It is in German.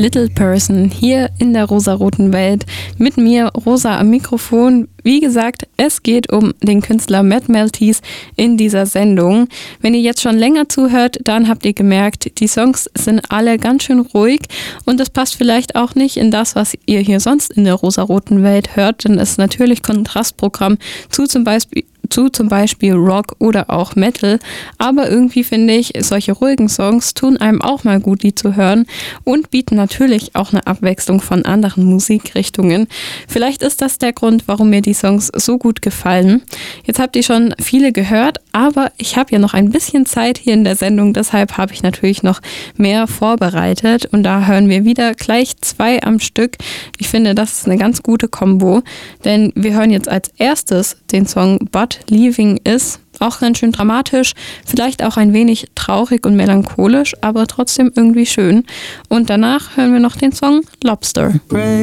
Little Person hier in der rosaroten Welt. Mit mir Rosa am Mikrofon. Wie gesagt, es geht um den Künstler Matt Maltese in dieser Sendung. Wenn ihr jetzt schon länger zuhört, dann habt ihr gemerkt, die Songs sind alle ganz schön ruhig und das passt vielleicht auch nicht in das, was ihr hier sonst in der rosaroten Welt hört, denn es ist natürlich Kontrastprogramm zu zum Beispiel Rock oder auch Metal, aber irgendwie finde ich, solche ruhigen Songs tun einem auch mal gut, die zu hören und bieten natürlich auch eine Abwechslung von anderen Musikrichtungen. Vielleicht ist das der Grund, warum mir die Songs so gut gefallen. Jetzt habt ihr schon viele gehört, aber ich habe ja noch ein bisschen Zeit hier in der Sendung, deshalb habe ich natürlich noch mehr vorbereitet und da hören wir wieder gleich 2 am Stück. Ich finde, das ist eine ganz gute Kombo, denn wir hören jetzt als erstes den Song But Leaving Is, auch ganz schön dramatisch, vielleicht auch ein wenig traurig und melancholisch, aber trotzdem irgendwie schön. Und danach hören wir noch den Song Lobster.